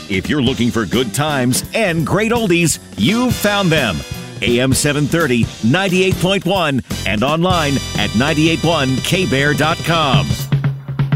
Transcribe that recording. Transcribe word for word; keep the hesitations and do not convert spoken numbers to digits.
If you're looking for good times and great oldies, you've found them. A M seven thirty, ninety-eight point one, and online at nine eight one k bear dot com.